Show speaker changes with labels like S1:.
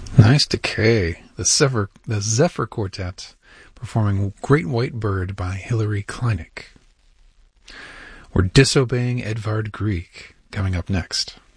S1: Nice Decay. The Zephyr Quartet performing Great White Bird by Hilary Kleinig. We're Disobeying Edvard Grieg coming up next.